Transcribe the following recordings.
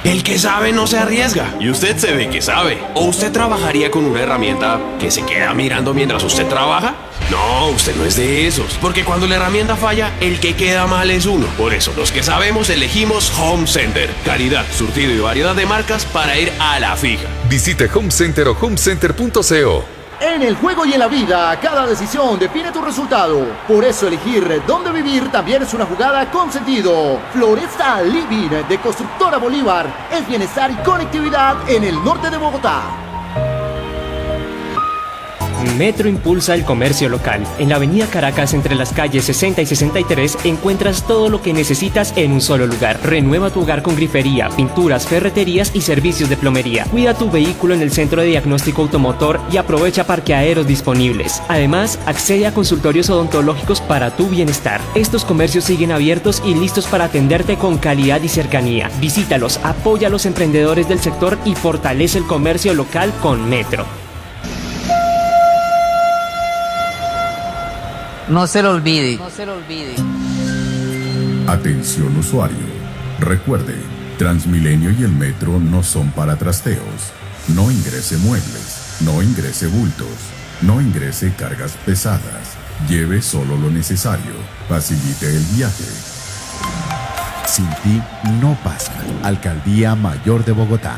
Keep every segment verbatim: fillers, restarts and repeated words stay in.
El que sabe no se arriesga. Y usted se ve que sabe. ¿O usted trabajaría con una herramienta que se queda mirando mientras usted trabaja? No, usted no es de esos. Porque cuando la herramienta falla, el que queda mal es uno. Por eso, los que sabemos elegimos Home Center. Calidad, surtido y variedad de marcas para ir a la fija. Visite Home Center o home center punto co. En el juego y en la vida, cada decisión define tu resultado. Por eso elegir dónde vivir también es una jugada con sentido. Floresta Living de Constructora Bolívar es bienestar y conectividad en el norte de Bogotá. Metro impulsa el comercio local. En la avenida Caracas, entre las calles sesenta y sesenta y tres, encuentras todo lo que necesitas en un solo lugar. Renueva tu hogar con grifería, pinturas, ferreterías y servicios de plomería. Cuida tu vehículo en el Centro de Diagnóstico Automotor y aprovecha parqueaderos disponibles. Además, accede a consultorios odontológicos para tu bienestar. Estos comercios siguen abiertos y listos para atenderte con calidad y cercanía. Visítalos, apoya a los emprendedores del sector y fortalece el comercio local con Metro. No se lo olvide. No se lo olvide. Atención usuario. Recuerde, Transmilenio y el Metro no son para trasteos. No ingrese muebles, no ingrese bultos, no ingrese cargas pesadas. Lleve solo lo necesario. Facilite el viaje. Sin ti no pasa. Alcaldía Mayor de Bogotá.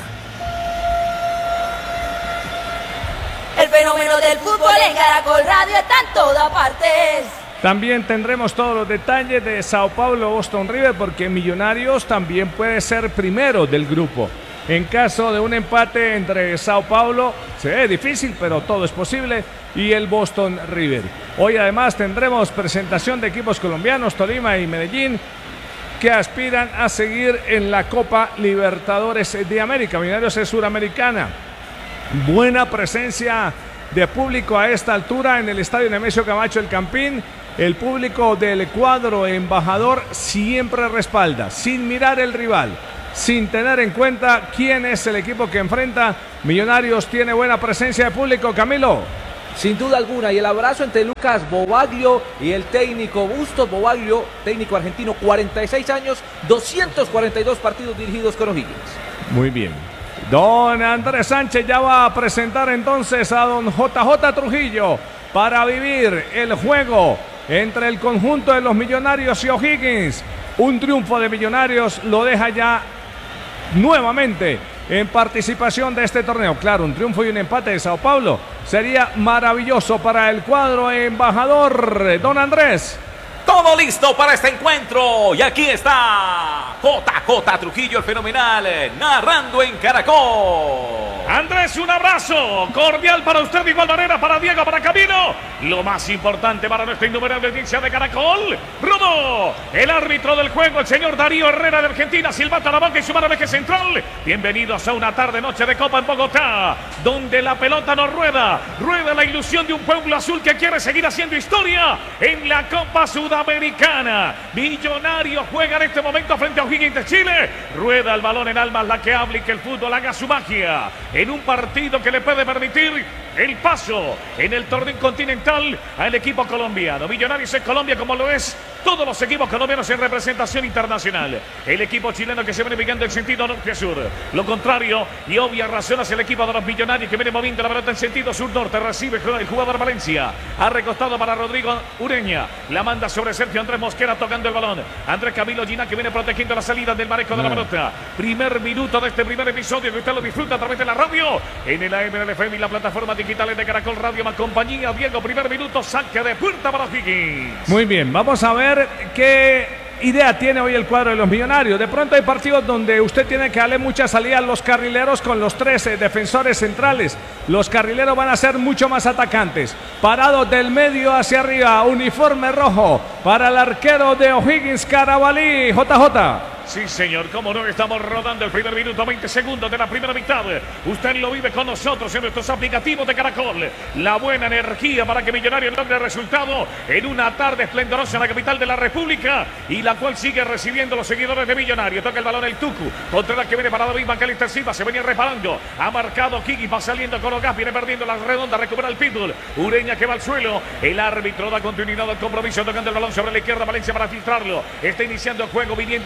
El fenómeno del fútbol en Caracol Radio está en todas partes. También tendremos todos los detalles de Sao Paulo Boston River, porque Millonarios también puede ser primero del grupo. En caso de un empate entre Sao Paulo, se ve difícil, pero todo es posible, y el Boston River. Hoy además tendremos presentación de equipos colombianos, Tolima y Medellín, que aspiran a seguir en la Copa Libertadores de América. Millonarios es suramericana. Buena presencia de público a esta altura en el estadio Nemesio Camacho El Campín. El público del cuadro embajador siempre respalda, sin mirar el rival, sin tener en cuenta quién es el equipo que enfrenta. Millonarios tiene buena presencia de público, Camilo. Sin duda alguna, y el abrazo entre Lucas Bobaglio y el técnico Bustos Bobaglio, técnico argentino, cuarenta y seis años, doscientos cuarenta y dos partidos dirigidos con O'Higgins. Muy bien. Don Andrés Sánchez ya va a presentar entonces a don J J Trujillo para vivir el juego entre el conjunto de los Millonarios y O'Higgins. Un triunfo de Millonarios lo deja ya nuevamente en participación de este torneo. Claro, un triunfo y un empate de Sao Paulo sería maravilloso para el cuadro embajador. Don Andrés. Todo listo para este encuentro y aquí está J J Trujillo, el fenomenal, narrando en Caracol. Andrés, un abrazo cordial para usted, de igual manera para Diego, para Camilo. Lo más importante para nuestra innumerable audiencia de Caracol. Rodó el árbitro del juego, el señor Darío Herrera de Argentina, silbata a la banca y su mano eje central. Bienvenidos a una tarde noche de Copa en Bogotá, donde la pelota no rueda, rueda la ilusión de un pueblo azul que quiere seguir haciendo historia en la Copa Sudamericana. Millonarios juega en este momento frente a O'Higgins de Chile. Rueda el balón en almas la que habla y que el fútbol haga su magia en un partido que le puede permitir el paso en el torneo continental al equipo colombiano. Millonarios es Colombia, como lo es todos los equipos colombianos en representación internacional. El equipo chileno que se viene picando en sentido norte-sur. Lo contrario y obvia razón hacia el equipo de los Millonarios que viene moviendo la pelota en sentido sur-norte. Recibe el jugador Valencia. Ha recostado para Rodrigo Ureña. La manda sobre Sergio Andrés Mosquera tocando el balón. Andrés Camilo Gina que viene protegiendo la salida del manejo de la pelota. Primer minuto de este primer episodio que usted lo disfruta a través de la radio en el A M L F M y la plataforma digitales de Caracol Radio más compañía. Diego, primer minuto, saque de puerta para O'Higgins. Muy bien, vamos a ver qué idea tiene hoy el cuadro de los Millonarios. De pronto hay partidos donde usted tiene que darle mucha salida a los carrileros con los tres eh, defensores centrales. Los carrileros van a ser mucho más atacantes. Parados del medio hacia arriba, uniforme rojo para el arquero de O'Higgins, Carabalí. J J. Sí, señor, como no, estamos rodando el primer minuto, veinte segundos de la primera mitad. Usted lo vive con nosotros en nuestros aplicativos de Caracol. La buena energía para que Millonarios logre el resultado en una tarde esplendorosa en la capital de la República y la cual sigue recibiendo los seguidores de Millonarios. Toca el balón el Tucu, contra la que viene para David Macalister Silva, se venía reparando. Ha marcado Kiki, va saliendo con Ogas, viene perdiendo la redonda, recupera el Pitbull. Ureña que va al suelo. El árbitro da continuidad al compromiso, tocando el balón sobre la izquierda, Valencia para filtrarlo. Está iniciando el juego, viniendo el Tucu con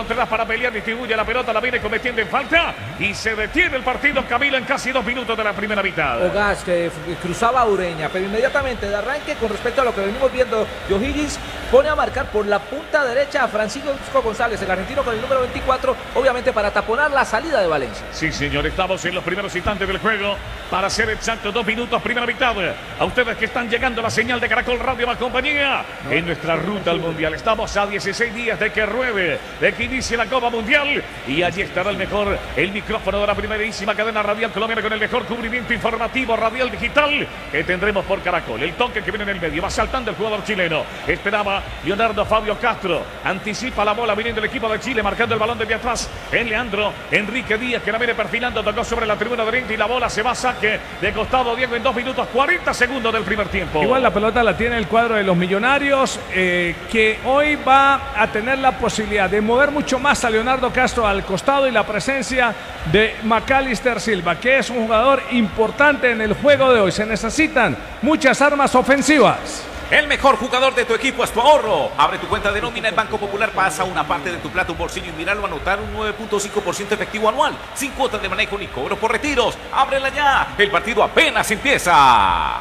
Contreras para pelear, distribuye la pelota, la viene cometiendo en falta y se detiene el partido, Camilo, en casi dos minutos de la primera mitad. Ogas que cruzaba a Ureña, pero inmediatamente de arranque, con respecto a lo que venimos viendo de O'Higgins, pone a marcar por la punta derecha a Francisco González, el argentino con el número veinticuatro, obviamente para taponar la salida de Valencia. Sí, señor, estamos en los primeros instantes del juego, para ser exacto, dos minutos, primera mitad. A ustedes que están llegando la señal de Caracol Radio más compañía, no, en nuestra ruta al Mundial. Estamos a dieciséis días de que ruede, de que inicie la Copa Mundial, y allí estará el mejor, el micrófono de la primerísima cadena radial colombiana con el mejor cubrimiento informativo radial digital que tendremos por Caracol. El toque que viene en el medio, va saltando el jugador chileno. Esperaba Leonardo Fabio Castro, anticipa la bola viniendo el equipo de Chile, marcando el balón desde atrás en Leandro Enrique Díaz, que la viene perfilando, tocó sobre la tribuna de oriente y la bola se va a saque de costado, Diego, en dos minutos cuarenta segundos del primer tiempo. Igual la pelota la tiene el cuadro de los Millonarios, eh, que hoy va a tener la posibilidad de mover mucho más a Leonardo Castro al costado, y la presencia de Macalister Silva, que es un jugador importante en el juego de hoy. Se necesitan muchas armas ofensivas. El mejor jugador de tu equipo es tu ahorro. Abre tu cuenta de nómina en Banco Popular, pasa una parte de tu plata, un bolsillo y míralo anotar un nueve punto cinco por ciento efectivo anual, sin cuotas de manejo ni cobro por retiros. Ábrela ya, el partido apenas empieza.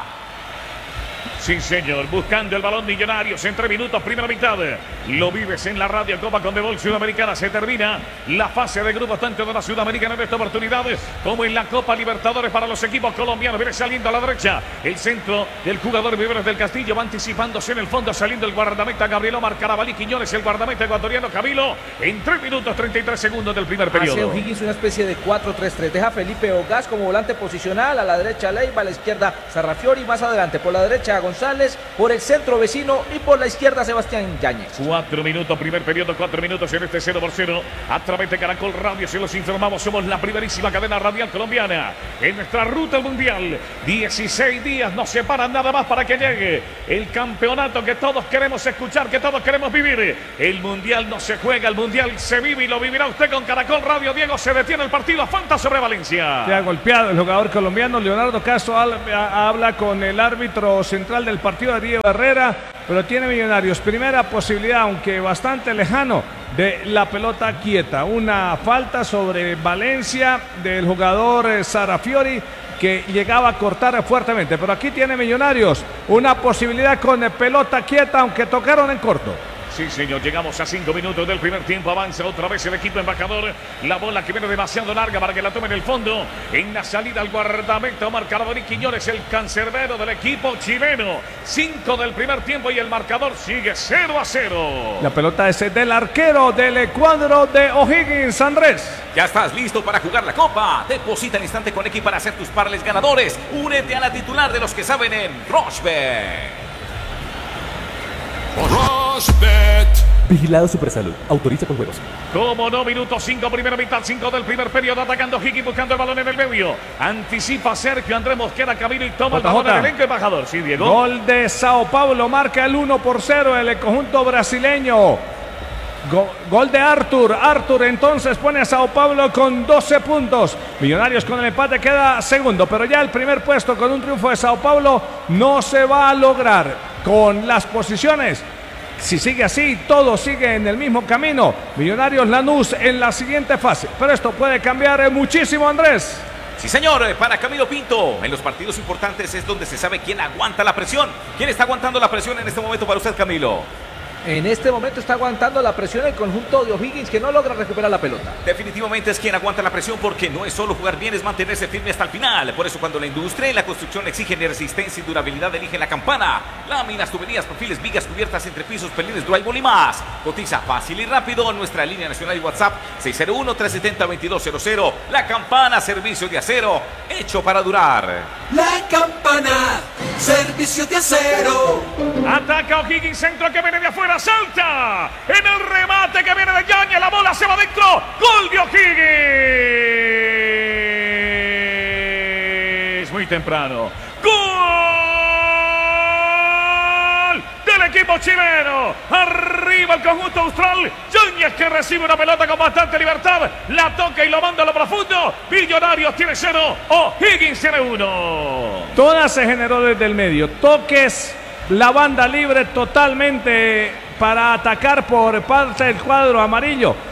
Sí, señor, buscando el balón Millonarios entre minutos, primera mitad. Lo vives en la radio Copa Conmebol Sudamericana. Se termina la fase de grupos tanto de la Sudamericana en esta oportunidad como en la Copa Libertadores para los equipos colombianos. Viene saliendo a la derecha el centro del jugador Viveros del Castillo, va anticipándose en el fondo, saliendo el guardameta Gabriel Omar Carabalí Quiñones, el guardameta ecuatoriano Camilo, en tres minutos treinta y tres segundos del primer periodo. Hace O'Higgins una especie de cuatro tres tres. Deja a Felipe Ogas como volante posicional, a la derecha Leiva, a la izquierda Sarrafiori, más adelante por la derecha González, por el centro Vecino y por la izquierda Sebastián Yáñez. Cuatro minutos, primer periodo, cuatro minutos en este cero por cero. A través de Caracol Radio se los informamos, somos la primerísima cadena radial colombiana en nuestra ruta al Mundial. dieciséis días nos separan nada más para que llegue el campeonato que todos queremos escuchar, que todos queremos vivir. El Mundial no se juega, el Mundial se vive y lo vivirá usted con Caracol Radio. Diego, se detiene el partido, falta sobre Valencia. Se ha golpeado el jugador colombiano. Leonardo Castro habla con el árbitro central del partido, de Diego Herrera, pero tiene Millonarios primera posibilidad, aunque bastante lejano, de la pelota quieta. Una falta sobre Valencia del jugador Sarrafiori, que llegaba a cortar fuertemente, pero aquí tiene Millonarios una posibilidad con pelota quieta, aunque tocaron en corto. Sí, señor, llegamos a cinco minutos del primer tiempo. Avanza otra vez el equipo embajador. La bola que viene demasiado larga para que la tome en el fondo. En la salida al guardameta Omar Carabalí Quiñones, el cancerbero del equipo chileno. cinco del primer tiempo y el marcador sigue cero a cero. La pelota es del arquero del cuadro de O'Higgins, Andrés. Ya estás listo para jugar la Copa. Deposita al instante con X para hacer tus parlays ganadores. Únete a la titular de los que saben en Rochebet. Vigilado Supersalud. Autoriza con juegos. Como no, minuto cinco, primera mitad, cinco del primer periodo, atacando Higgins, buscando el balón en el medio. Anticipa Sergio Andrés Mosquera, Camilo, y toma el balón del elenco embajador. Sí, Diego. Gol de Sao Paulo, marca el uno por cero el conjunto brasileño. Go, gol de Arthur. Arthur entonces pone a Sao Paulo con doce puntos. Millonarios con el empate queda segundo, pero ya el primer puesto con un triunfo de Sao Paulo no se va a lograr. Con las posiciones, si sigue así, todo sigue en el mismo camino. Millonarios Lanús en la siguiente fase, pero esto puede cambiar muchísimo, Andrés. Sí, señor, para Camilo Pinto, en los partidos importantes es donde se sabe quién aguanta la presión. ¿Quién está aguantando la presión en este momento para usted, Camilo? En este momento está aguantando la presión el conjunto de O'Higgins, que no logra recuperar la pelota. Definitivamente es quien aguanta la presión, porque no es solo jugar bien, es mantenerse firme hasta el final. Por eso cuando la industria y la construcción exigen resistencia y durabilidad, eligen La Campana. Láminas, tuberías, perfiles, vigas, cubiertas, entrepisos, pelines, drywall y más. Cotiza fácil y rápido en nuestra línea nacional y WhatsApp seis cero uno, tres siete cero, dos dos cero cero. La Campana, servicio de acero, hecho para durar. La Campana, servicio de acero. Ataca O'Higgins, centro que viene de afuera. Salta en el remate que viene de Yáñez, la bola se va dentro, gol de O'Higgins, muy temprano, gol del equipo chileno, arriba el conjunto austral. Yáñez, que recibe una pelota con bastante libertad, la toca y lo manda a lo profundo. Millonarios tiene cero, O'Higgins tiene uno. Toda se generó desde el medio, toques, la banda libre totalmente para atacar por parte del cuadro amarillo.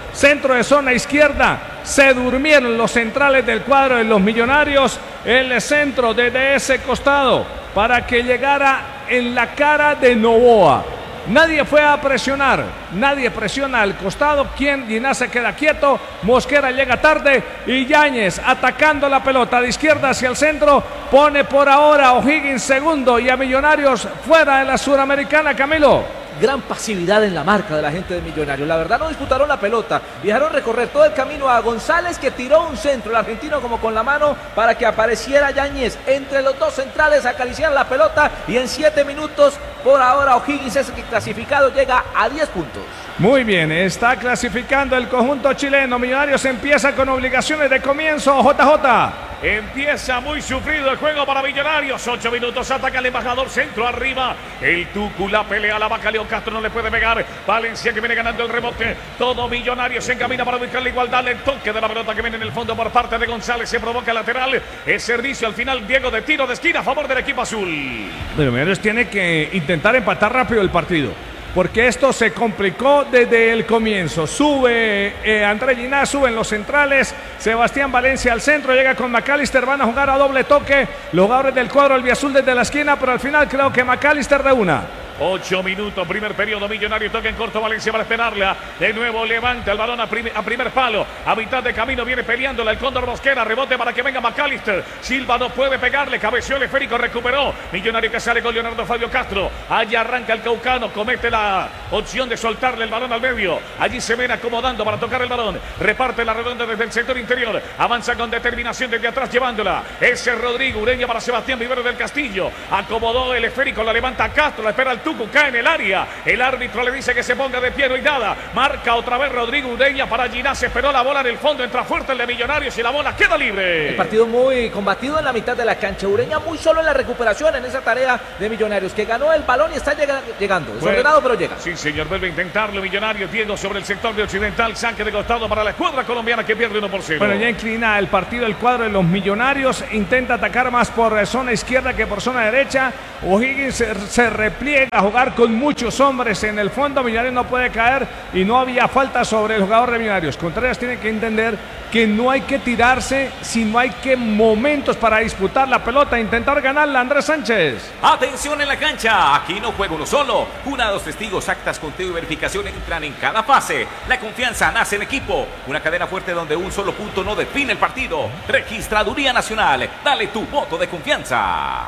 Centro de zona izquierda. Se durmieron los centrales del cuadro de los Millonarios. El centro desde ese costado para que llegara en la cara de Novoa. Nadie fue a presionar, nadie presiona al costado. Quien Ginás se queda quieto, Mosquera llega tarde y Yáñez atacando la pelota de izquierda hacia el centro. Pone por ahora a O'Higgins segundo y a Millonarios fuera de la Suramericana, Camilo. Gran pasividad en la marca de la gente de Millonarios. La verdad no disputaron la pelota. Dejaron recorrer todo el camino a González, que tiró un centro, el argentino como con la mano, para que apareciera Yáñez entre los dos centrales, acariciar la pelota y en siete minutos, por ahora O'Higgins es el clasificado, llega a diez puntos. Muy bien, está clasificando el conjunto chileno. Millonarios empieza con obligaciones de comienzo. J J. Empieza muy sufrido el juego para Millonarios. Ocho minutos, ataca el embajador, centro arriba. El Tucu la pelea, la vaca, León Castro no le puede pegar. Valencia que viene ganando el rebote. Todo Millonarios se encamina para buscar la igualdad. El toque de la pelota que viene en el fondo por parte de González. Se provoca lateral. Es servicio al final, Diego, de tiro de esquina a favor del equipo azul. Pero Millonarios tiene que intentar empatar rápido el partido, porque esto se complicó desde el comienzo. Sube eh, André Ginás, suben los centrales. Sebastián Valencia al centro, llega con McAllister. Van a jugar a doble toque los jugadores del cuadro albiazul desde la esquina, pero al final creo que McAllister de una. Ocho minutos, primer periodo, Millonario toca en corto, Valencia para esperarla. De nuevo levanta el balón a, prim a primer palo. A mitad de camino viene peleándola el Cóndor Mosquera. Rebote para que venga McAllister. Silva no puede pegarle, cabeció el esférico, recuperó. Millonario que sale con Leonardo Fabio Castro. Allí arranca el caucano, comete la opción de soltarle el balón al medio. Allí se ven acomodando para tocar el balón. Reparte la redonda desde el sector interior. Avanza con determinación desde atrás llevándola. Ese es Rodrigo Ureña para Sebastián Vivero del Castillo. Acomodó el esférico, la levanta Castro, la espera el Tucu, cae en el área. El árbitro le dice que se ponga de pie, no hay nada. Marca otra vez Rodrigo Ureña para Ginás. Esperó la bola en el fondo, entra fuerte el de Millonarios y la bola queda libre. El partido muy combatido en la mitad de la cancha. Ureña muy solo en la recuperación en esa tarea de Millonarios, que ganó el balón y está llega, llegando. Desordenado, bueno, pero llega. Sí, señor, vuelve a intentarlo Millonarios. Diego sobre el sector de Occidental. Saque de costado para la escuadra colombiana que pierde uno por cero. Bueno, ya inclina el partido el cuadro de los Millonarios. Intenta atacar más por zona izquierda que por zona derecha. O'Higgins se, se repliega a jugar con muchos hombres en el fondo. Millonarios no puede caer y no había falta sobre el jugador de Millonarios. Contreras tiene que entender que no hay que tirarse, sino hay que momentos para disputar la pelota, intentar ganarla. Andrés Sánchez. Atención en la cancha, aquí no juega uno solo. Jurados, testigos, actas, conteo y verificación entran en cada fase. La confianza nace en equipo. Una cadena fuerte donde un solo punto no define el partido. Registraduría Nacional, dale tu voto de confianza.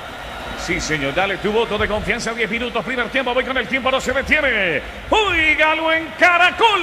Sí, señor, dale tu voto de confianza. diez minutos, primer tiempo, voy con el tiempo, no se detiene. Oígalo en Caracol.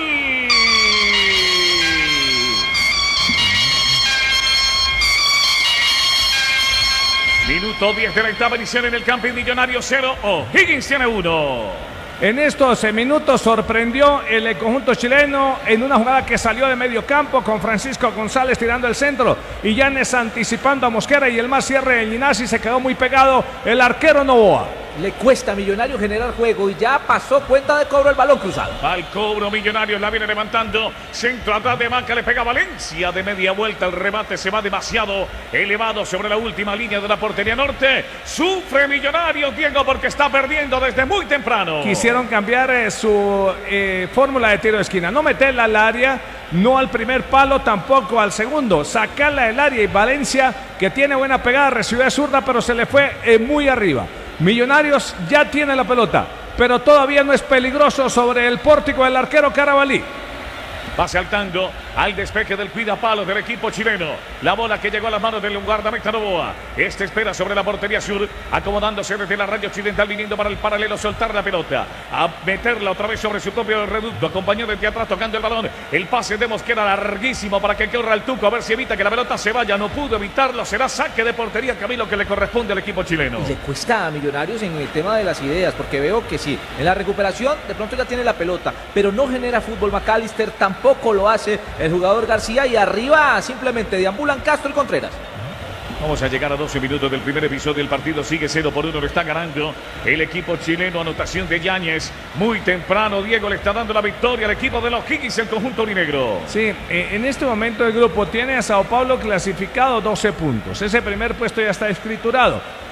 Minuto diez de la octava edición en el Camping Millonario cero. O'Higgins tiene uno. En estos minutos sorprendió el conjunto chileno en una jugada que salió de medio campo con Francisco González tirando el centro y Yáñez anticipando a Mosquera y el más cierre de Ginás y se quedó muy pegado el arquero Novoa. Le cuesta a Millonarios generar juego y ya pasó cuenta de cobro el balón cruzado. Va al cobro Millonarios, la viene levantando. Centro atrás de Maca, le pega Valencia de media vuelta. El remate se va demasiado elevado sobre la última línea de la portería norte. Sufre Millonarios, Diego, porque está perdiendo desde muy temprano. Quisieron cambiar eh, su eh, fórmula de tiro de esquina. No meterla al área, no al primer palo, tampoco al segundo. Sacarla del área y Valencia, que tiene buena pegada, recibió de zurda, pero se le fue eh, muy arriba. Millonarios ya tiene la pelota, pero todavía no es peligroso sobre el pórtico del arquero Carabalí. Va saltando al despeje del cuidapalos del equipo chileno. La bola que llegó a las manos del guardameta Novoa. Este espera sobre la portería sur, acomodándose desde la raya occidental, viniendo para el paralelo, soltar la pelota, a meterla otra vez sobre su propio reducto, acompañado desde atrás, tocando el balón. El pase de Mosquera larguísimo para que corra el Tuco, a ver si evita que la pelota se vaya. No pudo evitarlo, será saque de portería, Camilo, que le corresponde al equipo chileno. Y le cuesta a Millonarios en el tema de las ideas, porque veo que sí, en la recuperación de pronto ya tiene la pelota, pero no genera fútbol. McAllister tampoco lo hace el jugador García, y arriba simplemente deambulan Castro y Contreras. Vamos a llegar a doce minutos del primer episodio. El partido sigue cero por uno, lo está ganando el equipo chileno. Anotación de Yáñez muy temprano. Diego le está dando la victoria al equipo de los Higgins, el conjunto aurinegro. Sí, en este momento el grupo tiene a Sao Paulo clasificado doce puntos. Ese primer puesto ya está escriturado.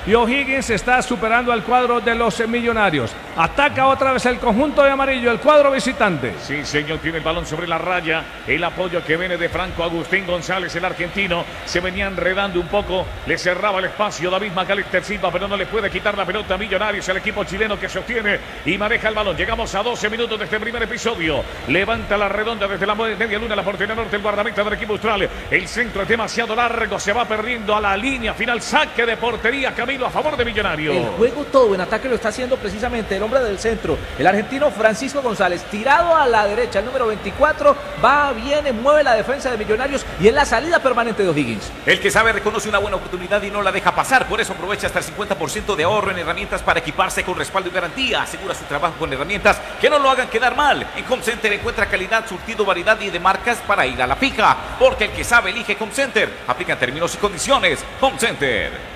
y O'Higgins está superando al cuadro de los Millonarios. Ataca otra vez el conjunto de amarillo, el cuadro visitante. Sí, señor, tiene el balón sobre la raya. El apoyo que viene de Franco Agustín González, el argentino. Se venía enredando un poco, le cerraba el espacio David Macalister Silva, pero no le puede quitar la pelota a Millonarios, el equipo chileno que sostiene y maneja el balón. Llegamos a doce minutos de este primer episodio. Levanta la redonda desde la media luna, la portería norte, el guardameta del equipo austral. El centro es demasiado largo, se va perdiendo a la línea final. Saque de portería, Camilo, a favor de Millonarios. El juego todo en ataque lo está haciendo precisamente el hombre del centro, el argentino Francisco González, tirado a la derecha, el número veinticuatro, va, viene, mueve la defensa de Millonarios y es la salida permanente de O'Higgins. El que sabe reconoce una buena oportunidad y no la deja pasar, por eso aprovecha hasta el cincuenta por ciento de ahorro en herramientas para equiparse con respaldo y garantía. Asegura su trabajo con herramientas que no lo hagan quedar mal. En Home Center encuentra calidad, surtido, variedad y de marcas para ir a la fija, porque el que sabe elige Home Center. Aplican términos y condiciones. Home Center.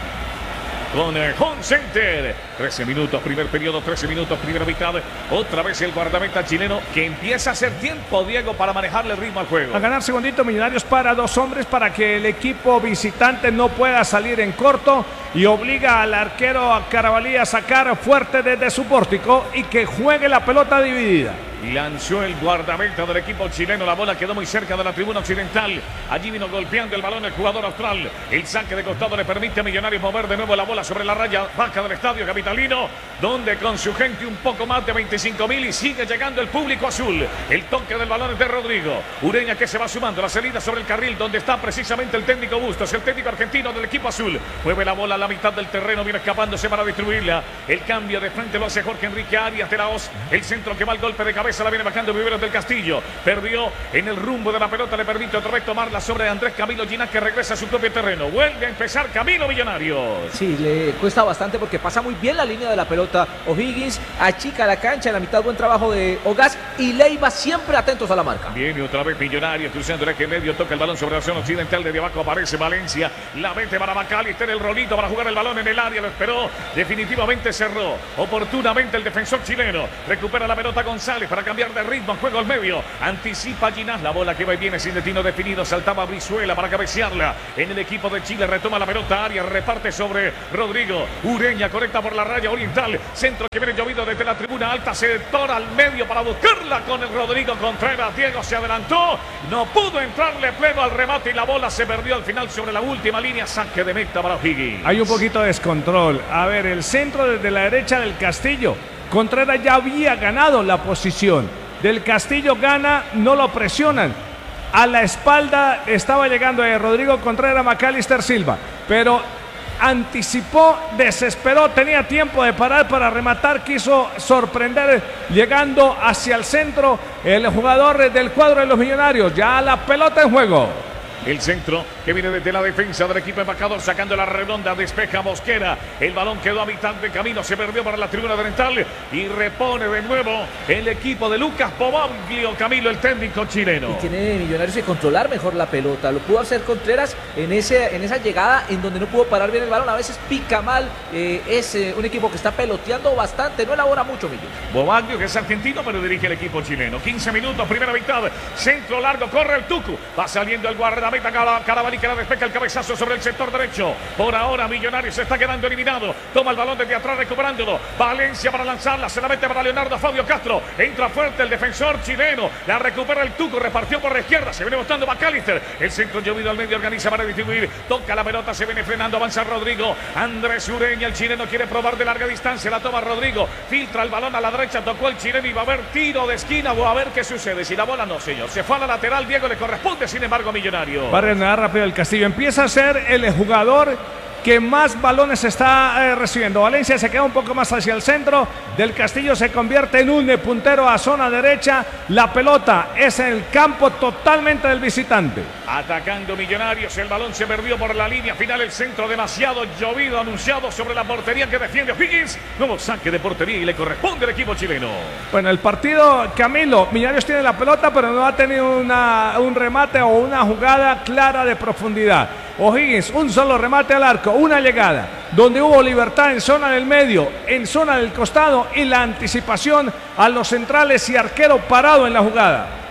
Con el Home Center, trece minutos, primer periodo, trece minutos, primera mitad. Otra vez el guardameta chileno que empieza a hacer tiempo, Diego, para manejarle el ritmo al juego. A ganar segundito, Millonarios para dos hombres para que el equipo visitante no pueda salir en corto y obliga al arquero a Carabalí a sacar fuerte desde su pórtico y que juegue la pelota dividida. Lanzó el guardameta del equipo chileno, la bola quedó muy cerca de la tribuna occidental. Allí vino golpeando el balón el jugador austral. El saque de costado le permite a Millonarios mover de nuevo la bola sobre la raya baja del estadio capitalino, donde con su gente un poco más de veinticinco mil y sigue llegando el público azul. El toque del balón es de Rodrigo Ureña, que se va sumando la salida sobre el carril donde está precisamente el técnico Bustos, el técnico argentino del equipo azul. Mueve la bola a la mitad del terreno, viene escapándose para distribuirla. El cambio de frente lo hace Jorge Enrique Arias de la Hoz. El centro que va al golpe de cabeza la viene bajando Viveros del Castillo. Perdió en el rumbo de la pelota, le permite otra vez tomarla sobre Andrés Camilo Ginás, que regresa a su propio terreno. Vuelve a empezar Camilo Millonarios. Sí, le cuesta bastante porque pasa muy bien la línea de la pelota. O'Higgins achica la cancha, en la mitad buen trabajo de Ogaz y Leiva siempre atentos a la marca. Viene otra vez Millonarios cruzando el eje medio, toca el balón sobre la zona occidental, desde abajo aparece Valencia, la mete para Macalister, el rolito para jugar el balón en el área, lo esperó, definitivamente cerró oportunamente el defensor chileno. Recupera la pelota González para cambiar de ritmo, juego al medio, anticipa Ginás, la bola que va y viene sin destino definido, saltaba Brizuela para cabecearla en el equipo de Chile, retoma la pelota Arias, reparte sobre Rodrigo Ureña, conecta por la raya oriental, centro que viene llovido desde la tribuna alta, se tora al medio para buscarla con el Rodrigo Contreras. Diego se adelantó, no pudo entrarle pleno al remate y la bola se perdió al final sobre la última línea, saque de meta para O'Higgins. Hay un poquito de descontrol. A ver, el centro desde la derecha del Castillo, Contreras ya había ganado la posición. Del Castillo gana, no lo presionan. A la espalda estaba llegando eh, Rodrigo Contreras, Macalister Silva, pero anticipó, desesperó, tenía tiempo de parar para rematar, quiso sorprender llegando hacia el centro el jugador del cuadro de los Millonarios. Ya la pelota en juego. El centro que viene desde la defensa del equipo embajador, sacando la redonda, despeja Mosquera. El balón quedó a mitad de camino, se perdió para la tribuna oriental y repone de nuevo el equipo de Lucas Bobaglio, Camilo, el técnico chileno. Y tiene Millonarios que controlar mejor la pelota. Lo pudo hacer Contreras en, ese, en esa llegada en donde no pudo parar bien el balón. A veces pica mal. Eh, es eh, un equipo que está peloteando bastante, no elabora mucho, Millo. Bobaglio, que es argentino, pero dirige el equipo chileno. quince minutos, primera mitad. Centro largo, corre el Tucu. Va saliendo el guardameta Carabalí, que la despeja el cabezazo sobre el sector derecho. Por ahora Millonarios se está quedando eliminado. Toma el balón desde atrás recuperándolo. Valencia para lanzarla, se la mete para Leonardo Fabio Castro. Entra fuerte el defensor chileno. La recupera el Tuco, repartió por la izquierda. Se viene mostrando Macalister. El centro llovido al medio, organiza para distribuir. Toca la pelota, se viene frenando, avanza Rodrigo. Andrés Ureña, el chileno quiere probar de larga distancia. La toma Rodrigo. Filtra el balón a la derecha, tocó el chileno y va a haber tiro de esquina. O a ver qué sucede. Si la bola no, señor. Se fue a la lateral, Diego le corresponde, sin embargo, Millonario. Va a reanudar rápido el Castillo. Empieza a ser el jugador que más balones está eh, recibiendo. Valencia se queda un poco más hacia el centro. Del Castillo se convierte en un puntero a zona derecha. La pelota es en el campo totalmente del visitante. Atacando Millonarios, el balón se perdió por la línea final. El centro demasiado llovido, anunciado sobre la portería que defiende O'Higgins. Nuevo saque de portería y le corresponde al equipo chileno. Bueno, el partido, Camilo, Millonarios tiene la pelota, pero no ha tenido una, un remate o una jugada clara de profundidad. O'Higgins, un solo remate al arco, una llegada, donde hubo libertad en zona del medio, en zona del costado y la anticipación a los centrales y arquero parado en la jugada.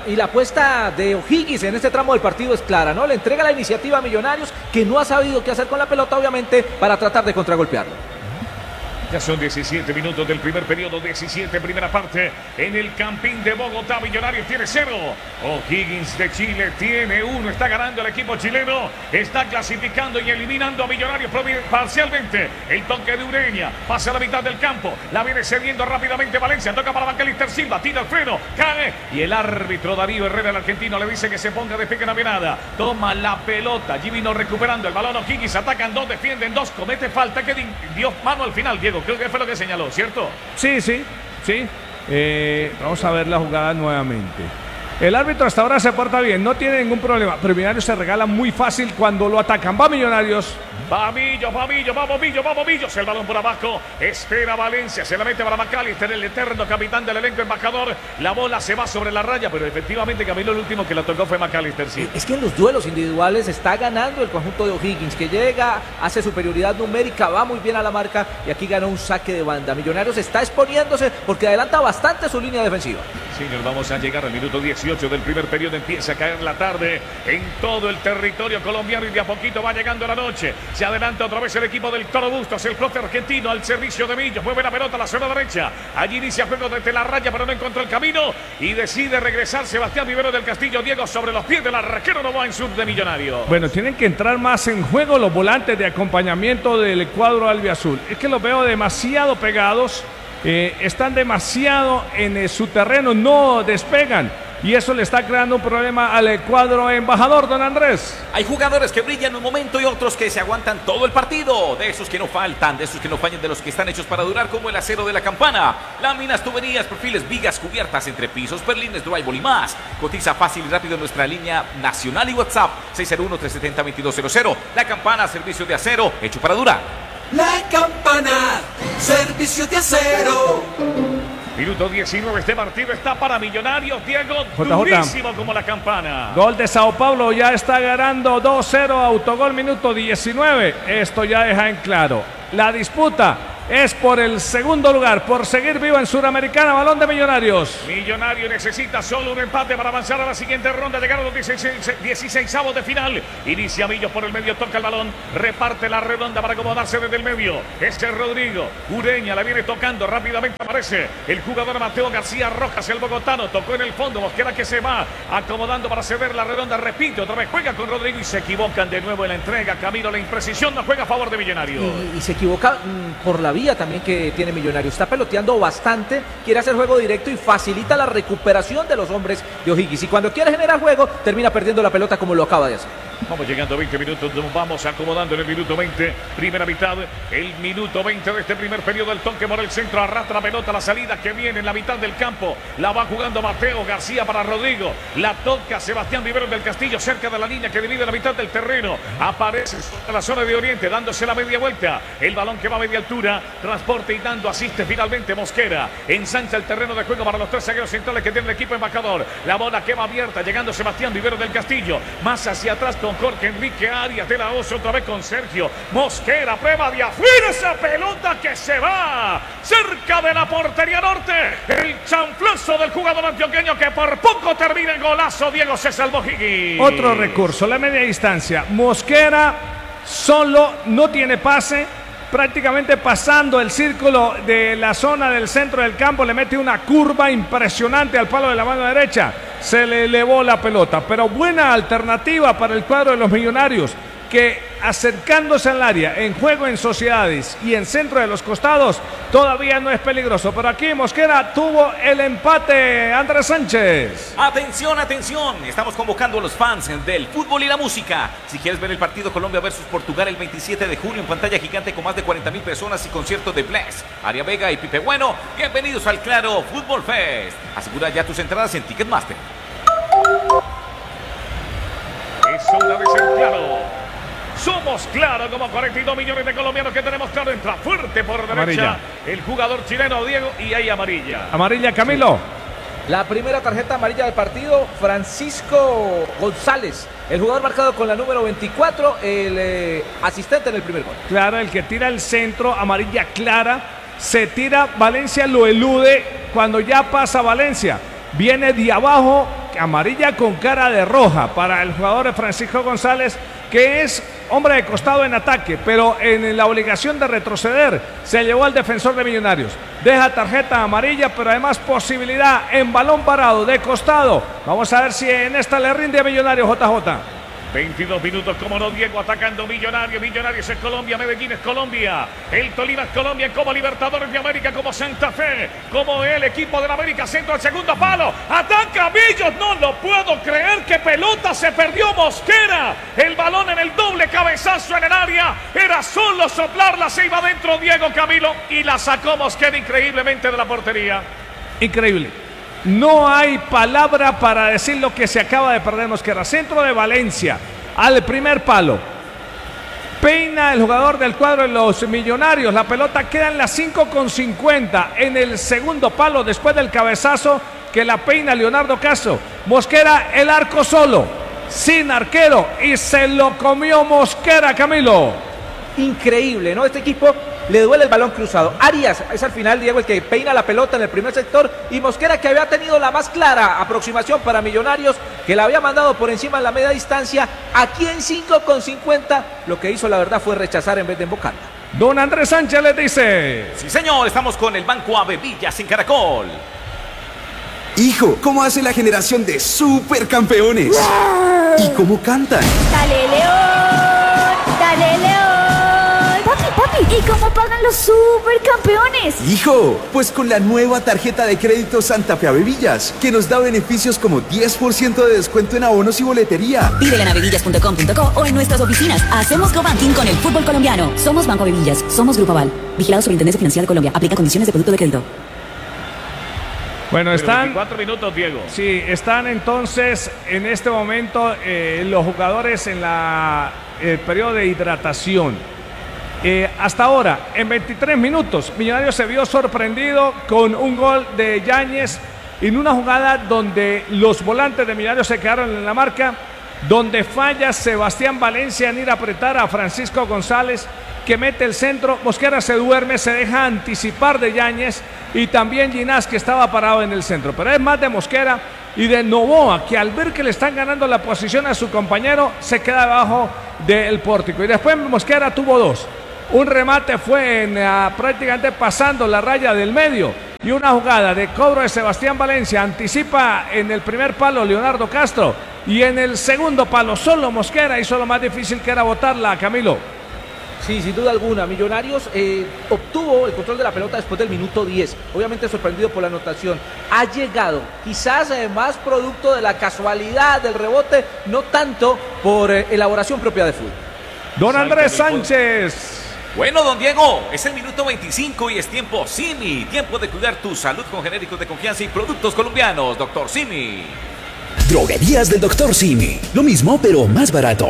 y la apuesta de O'Higgins en este tramo del partido es clara, ¿no? Le entrega la iniciativa a Millonarios, que no ha sabido qué hacer con la pelota, obviamente, para tratar de contragolpearlo. Ya son diecisiete minutos del primer periodo, diecisiete primera parte en el Campín de Bogotá. Millonarios tiene cero, O'Higgins de Chile tiene uno, está ganando el equipo chileno, está clasificando y eliminando a Millonarios parcialmente. El toque de Ureña, pasa a la mitad del campo, la viene cediendo rápidamente Valencia, toca para Macalister Silva, tira el freno, cae y el árbitro Darío Herrera, el argentino, le dice que se ponga de pie, que no había nada, toma la pelota, allí vino recuperando el balón O'Higgins, atacan dos, defienden dos, comete falta, que dio mano al final, Diego. Creo que fue lo que señaló, ¿cierto? Sí, sí, sí. Eh, vamos a ver la jugada nuevamente. El árbitro hasta ahora se porta bien, no tiene ningún problema, pero Millonarios se regala muy fácil cuando lo atacan. Va Millonarios. Va Millo, va Millo, vamos Millo, vamos Millo. El balón por abajo, espera Valencia, se la mete para Macalister, el eterno capitán del elenco embajador. La bola se va sobre la raya, pero efectivamente Camilo el último que la tocó fue Macalister, sí. Es que en los duelos individuales está ganando el conjunto de O'Higgins, que llega, hace superioridad numérica, va muy bien a la marca y aquí ganó un saque de banda. Millonarios está exponiéndose porque adelanta bastante su línea defensiva. Señor, vamos a llegar al minuto dieciocho del primer periodo, empieza a caer la tarde en todo el territorio colombiano y de a poquito va llegando la noche. Se adelanta otra vez el equipo del Toro Bustos, el profe argentino al servicio de Millos, mueve la pelota a la zona derecha, allí inicia juego desde la raya pero no encontró el camino y decide regresar Sebastián Vivero del Castillo, Diego sobre los pies del arquero Novoa en sur de Millonarios. Bueno, tienen que entrar más en juego los volantes de acompañamiento del cuadro albiazul, es que los veo demasiado pegados, eh, están demasiado en eh, su terreno, no despegan. Y eso le está creando un problema al cuadro embajador, don Andrés. Hay jugadores que brillan un momento y otros que se aguantan todo el partido. De esos que no faltan, de esos que no fallan, de los que están hechos para durar, como el acero de la campana. Láminas, tuberías, perfiles, vigas, cubiertas, entrepisos, perlines, drywall y más. Cotiza fácil y rápido en nuestra línea nacional y WhatsApp seis cero uno, tres siete cero, dos dos cero cero. La Campana, servicio de acero, hecho para durar. La Campana, servicio de acero. Minuto diecinueve, este partido está para Millonarios, Diego, J J. durísimo como la campana. Gol de Sao Paulo, ya está ganando dos cero, autogol minuto diecinueve. Esto ya deja en claro, la disputa es por el segundo lugar, por seguir vivo en Suramericana. Balón de Millonarios. Millonario necesita solo un empate para avanzar a la siguiente ronda, llegar a los dieciseisavos de final. Inicia Millos por el medio, toca el balón, reparte la redonda para acomodarse desde el medio. Este es Rodrigo, Ureña la viene tocando, rápidamente aparece el jugador Mateo García Rojas, el bogotano, tocó en el fondo, Mosquera que se va acomodando para ceder la redonda, repite, otra vez juega con Rodrigo y se equivocan de nuevo en la entrega. Camilo, la imprecisión no juega a favor de Millonarios. Y, y se equivoca mmm, por la vía también que tiene Millonarios, está peloteando bastante, quiere hacer juego directo y facilita la recuperación de los hombres de O'Higgins, y cuando quiere generar juego termina perdiendo la pelota como lo acaba de hacer. Vamos llegando a veinte minutos, nos vamos acomodando en el minuto veinte, primera mitad, el minuto veinte de este primer periodo. El toque por el centro, arrastra la pelota, la salida que viene en la mitad del campo, la va jugando Mateo García para Rodrigo, la toca Sebastián Vivero del Castillo cerca de la línea que divide la mitad del terreno, aparece en la zona de Oriente dándose la media vuelta, el balón que va a media altura, transporte y dando, asiste finalmente Mosquera, ensancha el terreno de juego para los tres zagueros centrales que tiene el equipo embajador, la bola que va abierta, llegando Sebastián Vivero del Castillo, más hacia atrás con Jorge Enrique Arias de la Oso, otra vez con Sergio Mosquera, prueba de afuera esa pelota que se va cerca de la portería norte, el chanflazo del jugador antioqueño que por poco termina en golazo. Diego, se salvó Higgins. Otro recurso, la media distancia, Mosquera solo, no tiene pase, prácticamente pasando el círculo de la zona del centro del campo, le mete una curva impresionante al palo de la mano derecha, se le elevó la pelota, pero buena alternativa para el cuadro de los Millonarios, que acercándose al área, en juego en sociedades y en centro de los costados, todavía no es peligroso, pero aquí Mosquera tuvo el empate. Andrés Sánchez. Atención, atención, estamos convocando a los fans del fútbol y la música. Si quieres ver el partido Colombia versus Portugal el veintisiete de julio en pantalla gigante con más de cuarenta mil personas y conciertos de Bless, Aria Vega y Pipe Bueno, bienvenidos al Claro Fútbol Fest. Asegura ya tus entradas en Ticketmaster. Eso una vez en Claro. Somos Claro, como cuarenta y dos millones de colombianos que tenemos Claro. Entra fuerte por derecha amarilla el jugador chileno Diego, y ahí amarilla. Amarilla, Camilo. La primera tarjeta amarilla del partido, Francisco González, el jugador marcado con la número veinticuatro, el eh, asistente en el primer gol. Claro, el que tira el centro, amarilla clara, se tira, Valencia lo elude, cuando ya pasa Valencia, viene de abajo, amarilla con cara de roja para el jugador Francisco González, que es hombre de costado en ataque, pero en la obligación de retroceder se llevó al defensor de Millonarios. Deja tarjeta amarilla, pero además posibilidad en balón parado de costado. Vamos a ver si en esta le rinde a Millonarios, J J. veintidós minutos, como no, Diego, atacando Millonarios. Millonarios es Colombia, Medellín es Colombia, el Tolima es Colombia, como Libertadores de América, como Santa Fe, como el equipo de la América. Centro al segundo palo, ataca Millos, no lo puedo creer, que pelota se perdió Mosquera. El balón en el doble cabezazo en el área, era solo soplarla, se iba adentro Diego Camilo y la sacó Mosquera increíblemente de la portería. Increíble. No hay palabra para decir lo que se acaba de perder Mosquera. Centro de Valencia al primer palo. Peina el jugador del cuadro de los Millonarios. La pelota queda en las cinco con cincuenta en el segundo palo después del cabezazo que la peina Leonardo Castro. Mosquera, el arco solo, sin arquero, y se lo comió Mosquera, Camilo. Increíble, ¿no? Este equipo le duele el balón cruzado. Arias es al final, Diego, el que peina la pelota en el primer sector, y Mosquera, que había tenido la más clara aproximación para Millonarios, que la había mandado por encima en la media distancia, aquí en cinco con cincuenta, lo que hizo la verdad fue rechazar en vez de embocarla. Don Andrés Sánchez les dice: sí señor, estamos con el Banco Avevillas en Caracol. Hijo, ¿cómo hace la generación de supercampeones? ¡Wow! ¿Y cómo cantan? Dale León, dale León. Papi, ¿y cómo pagan los supercampeones? Hijo, pues con la nueva tarjeta de crédito Santa Fe Avevillas, que nos da beneficios como diez por ciento de descuento en abonos y boletería. Pídela en avevillas punto com punto co o en nuestras oficinas. Hacemos co-banking con el fútbol colombiano. Somos Banco Avevillas, somos Grupo Aval. Vigilado Superintendencia Financiera de Colombia. Aplica condiciones de producto de crédito. Bueno, están... veinticuatro minutos, Diego. Sí, están entonces en este momento eh, los jugadores en la el periodo de hidratación. Eh, hasta ahora, en veintitrés minutos, Millonarios se vio sorprendido con un gol de Yáñez en una jugada donde los volantes de Millonarios se quedaron en la marca, donde falla Sebastián Valencia en ir a apretar a Francisco González, que mete el centro. Mosquera se duerme, se deja anticipar de Yáñez, y también Ginás, que estaba parado en el centro. Pero es más de Mosquera y de Novoa, que al ver que le están ganando la posición a su compañero, se queda debajo del pórtico. Y después Mosquera tuvo dos. Un remate fue en, uh, prácticamente pasando la raya del medio, y una jugada de cobro de Sebastián Valencia. Anticipa en el primer palo Leonardo Castro, y en el segundo palo solo Mosquera hizo lo más difícil, que era botarla, Camilo. Sí, sin duda alguna. Millonarios eh, obtuvo el control de la pelota después del minuto diez. Obviamente sorprendido por la anotación. Ha llegado, quizás eh, más producto de la casualidad del rebote, no tanto por eh, elaboración propia de fútbol. Don Andrés Sánchez. Bueno, don Diego, es el minuto veinticinco y es tiempo Simi. Tiempo de cuidar tu salud con genéricos de confianza y productos colombianos. Doctor Simi. Droguerías del Doctor Simi. Lo mismo, pero más barato.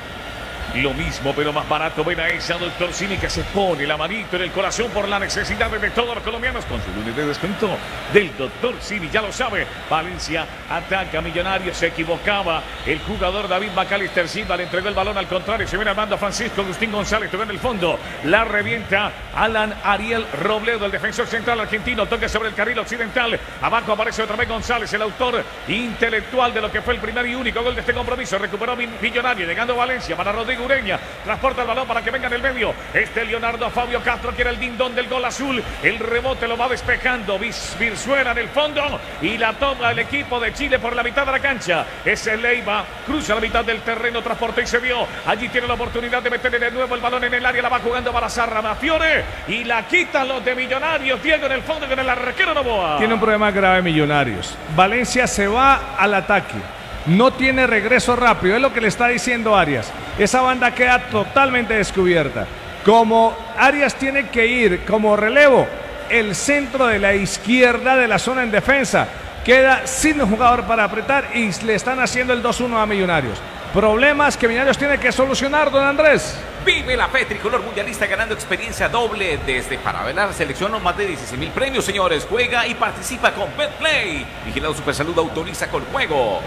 Lo mismo, pero más barato. Ven a esa Doctor Simi, que se pone la manito en el corazón por las necesidades de todos los colombianos, con su lunes de descuento del Doctor Simi. Ya lo sabe, Valencia ataca a Millonarios, se equivocaba el jugador David Macalister Silva, le entregó el balón al contrario, se viene armando a Francisco Agustín González, tocó en el fondo, la revienta Alan Ariel Robledo, el defensor central argentino, toque sobre el carril occidental, abajo aparece otra vez González, el autor intelectual de lo que fue el primer y único gol de este compromiso. Recuperó Millonario, llegando a Valencia para Rodrigo Ureña, transporta el balón para que venga en el medio. Este Leonardo Fabio Castro, que era el dindón del gol azul. El rebote lo va despejando Virzuela en el fondo, y la toma el equipo de Chile por la mitad de la cancha. Ese Leiva cruza la mitad del terreno, transportó y se vio. Allí tiene la oportunidad de meterle de nuevo el balón en el área, la va jugando para Sarramafiore y la quitan los de Millonarios. Diego en el fondo con el arquero Novoa. Tiene un problema grave Millonarios. Valencia se va al ataque, no tiene regreso rápido, es lo que le está diciendo Arias. Esa banda queda totalmente descubierta. Como Arias tiene que ir como relevo, el centro de la izquierda de la zona en defensa queda sin un jugador para apretar, y le están haciendo el dos uno a Millonarios. Problemas que Millonarios tiene que solucionar, don Andrés. Vive la fe tricolor mundialista, ganando experiencia doble desde para ver la selección, más de dieciséis mil premios, señores. Juega y participa con Betplay. Vigilado Supersalud, autoriza con juegos.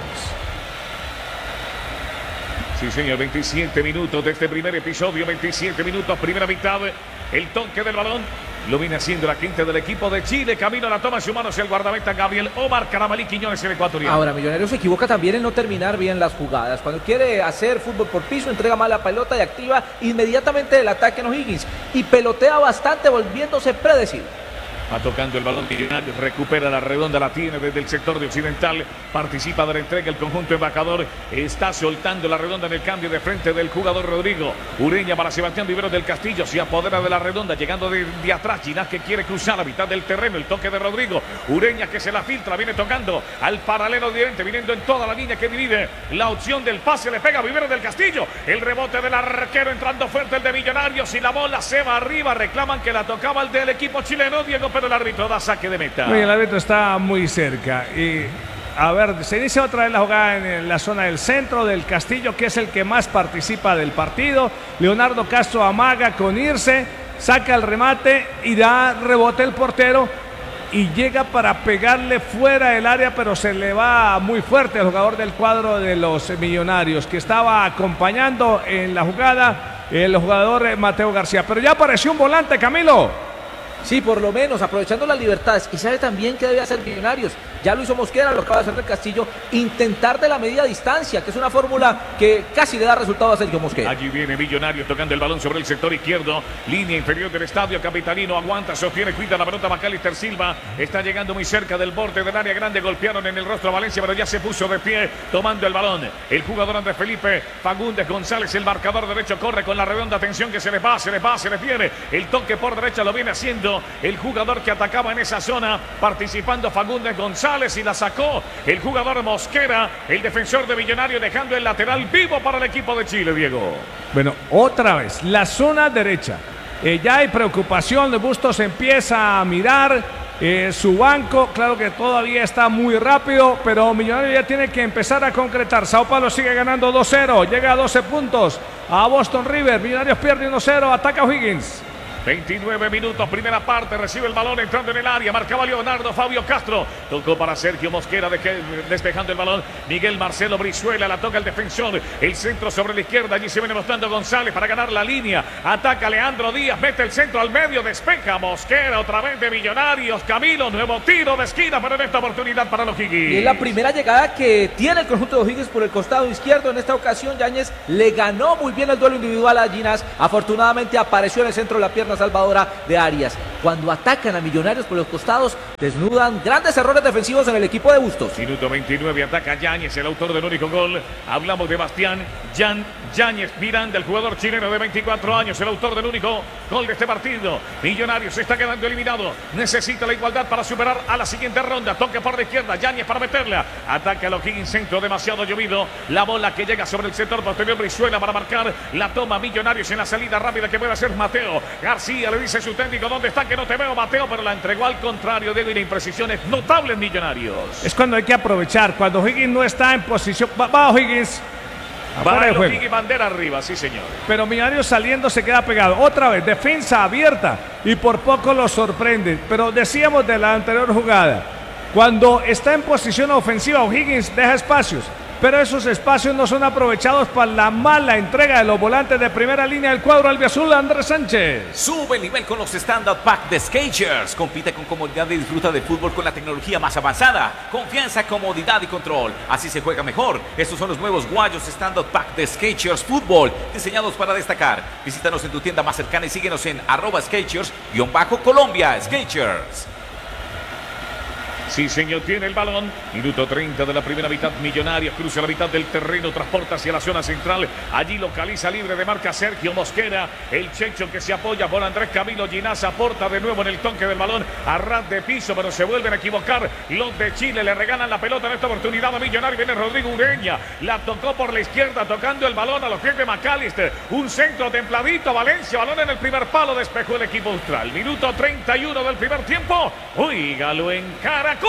Sí, señor, veintisiete minutos de este primer episodio, veintisiete minutos, primera mitad. El toque del balón Lo viene haciendo la quinta del equipo de Chile. Camino a la toma en sus manos el guardameta Gabriel Omar Carabalí Quiñones, el ecuatoriano. Ahora, Millonarios se equivoca también en no terminar bien las jugadas. Cuando quiere hacer fútbol por piso, entrega mal la pelota y activa inmediatamente el ataque en O'Higgins. Y pelotea bastante, volviéndose predecible. Va tocando el balón Millonario, recupera la redonda, la tiene desde el sector de Occidental, participa de la entrega el conjunto embajador, está soltando la redonda en el cambio de frente del jugador Rodrigo. Ureña para Sebastián Viveros del Castillo, se apodera de la redonda, llegando de, de atrás, Ginás que quiere cruzar la mitad del terreno, el toque de Rodrigo. Ureña que se la filtra, viene tocando al paralelo directo, viniendo en toda la línea que divide la opción del pase, le pega a Viveros del Castillo, el rebote del arquero entrando fuerte el de Millonarios y la bola se va arriba, reclaman que la tocaba el del equipo chileno, Diego, pero el árbitro da saque de meta. Muy, el árbitro está muy cerca. Y a ver, se inicia otra vez la jugada en la zona del centro del Castillo, que es el que más participa del partido. Leonardo Castro amaga con irse, saca el remate y da rebote el portero y llega para pegarle fuera del área, pero se le va muy fuerte al jugador del cuadro de los Millonarios, que estaba acompañando en la jugada el jugador Mateo García. Pero ya apareció un volante, Camilo. Sí, por lo menos, aprovechando las libertades. Y sabe también que debe hacer Millonarios. Ya lo hizo Mosquera, lo acaba de hacer del Castillo. Intentar de la media distancia, que es una fórmula que casi le da resultado a Sergio Mosquera. Allí viene Millonarios tocando el balón sobre el sector izquierdo. Línea inferior del estadio. Capitalino aguanta, sostiene, cuida la pelota Macalister Silva. Está llegando muy cerca del borde del área grande. Golpearon en el rostro a Valencia, pero ya se puso de pie tomando el balón. El jugador Andrés Felipe Fagundes González, el marcador derecho, corre con la redonda atención que se les va, se les va, se les viene. El toque por derecha lo viene haciendo el jugador que atacaba en esa zona, participando Fagundes González, y la sacó el jugador Mosquera, el defensor de Millonario, dejando el lateral vivo para el equipo de Chile, Diego. Bueno, otra vez, la zona derecha. Eh, ya hay preocupación, Bustos empieza a mirar eh, su banco, claro que todavía está muy rápido, pero Millonario ya tiene que empezar a concretar. Sao Paulo sigue ganando dos cero, llega a doce puntos a Boston River. Millonarios pierde uno cero, ataca O'Higgins. veintinueve minutos, primera parte, recibe el balón entrando en el área, marcaba Leonardo Fabio Castro, tocó para Sergio Mosquera, de que, despejando el balón, Miguel Marcelo Brizuela, la toca el defensor, el centro sobre la izquierda, allí se viene mostrando González para ganar la línea, ataca Leandro Díaz, mete el centro al medio, despeja Mosquera, otra vez de Millonarios, Camilo, nuevo tiro de esquina, pero en esta oportunidad para los O'Higgins. Y es la primera llegada que tiene el conjunto de O'Higgins por el costado izquierdo. En esta ocasión Yáñez le ganó muy bien el duelo individual a Ginás, afortunadamente apareció en el centro de la pierna salvadora de Arias. Cuando atacan a Millonarios por los costados, desnudan grandes errores defensivos en el equipo de Bustos. Minuto veintinueve, ataca Yáñez, el autor del único gol. Hablamos de Bastián Jan Yáñez Miranda, el jugador chileno de veinticuatro años, el autor del único gol de este partido. Millonarios se está quedando eliminado, necesita la igualdad para superar a la siguiente ronda. Toque por la izquierda, Yáñez para meterla, ataca a los O'Higgins, centro demasiado llovido, la bola que llega sobre el sector posterior, Brizuela para marcar, la toma Millonarios en la salida rápida que puede hacer Mateo García, le dice su técnico, ¿dónde está? Que no te veo, Mateo, pero la entregó al contrario, Diego, y la imprecisión es notable en Millonarios. Es cuando hay que aprovechar, cuando O'Higgins no está en posición, va, va O'Higgins. Va el O'Higgins, bandera arriba, sí señor. Pero Millonarios saliendo se queda pegado. Otra vez, defensa abierta y por poco lo sorprende. Pero decíamos de la anterior jugada, cuando está en posición ofensiva O'Higgins deja espacios, pero esos espacios no son aprovechados para la mala entrega de los volantes de primera línea del cuadro albiazul, Andrés Sánchez. Sube el nivel con los Standard Pack de Skechers. Compite con comodidad y disfruta de fútbol con la tecnología más avanzada. Confianza, comodidad y control. Así se juega mejor. Estos son los nuevos guayos Standard Pack de Skechers Fútbol, diseñados para destacar. Visítanos en tu tienda más cercana y síguenos en arroba Skechers-Colombia. Skechers. Sí, señor, tiene el balón. Minuto treinta de la primera mitad. Millonarios cruza la mitad del terreno, transporta hacia la zona central. Allí localiza libre de marca Sergio Mosquera. El Checho que se apoya por Andrés Camilo Ginás aporta de nuevo en el toque del balón a ras de piso, pero se vuelven a equivocar. Los de Chile le regalan la pelota en esta oportunidad a Millonarios. Viene Rodrigo Ureña. La tocó por la izquierda, tocando el balón a los pies de Macalister. Un centro templadito a Valencia. Balón en el primer palo, despejó el equipo austral. Minuto treinta y uno del primer tiempo. Óigalo en Caracol.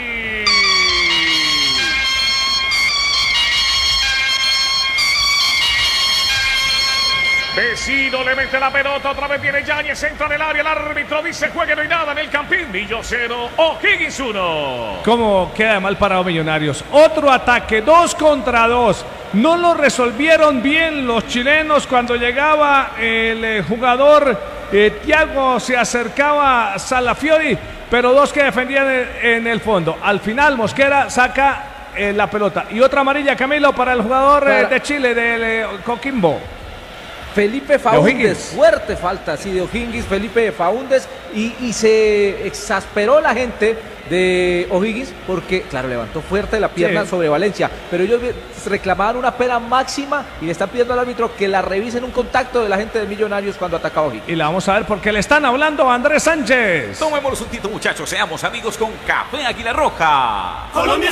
Vecino le mete la pelota, otra vez viene Yáñez, entra en el área, el árbitro dice juegue, no hay nada en el campín. Millo cero, O'Higgins uno. ¿Cómo queda mal parado Millonarios? Otro ataque, dos contra dos. No lo resolvieron bien los chilenos cuando llegaba el eh, jugador Eh, Thiago se acercaba a Salafiori, pero dos que defendían en, en el fondo. Al final Mosquera saca eh, la pelota. Y otra amarilla, Camilo, para el jugador eh, de Chile, del eh, Coquimbo. Felipe Faúndez, fuerte falta, sí, de O'Higgins, Felipe Faúndez, y, y se exasperó la gente de O'Higgins porque, claro, levantó fuerte la pierna sí. sobre Valencia, pero ellos reclamaban una pena máxima y le están pidiendo al árbitro que la revisen un contacto de la gente de Millonarios cuando ataca a O'Higgins. Y la vamos a ver porque le están hablando a Andrés Sánchez. Tomémonos un tito, muchachos, seamos amigos con Café Águila Roja. Colombia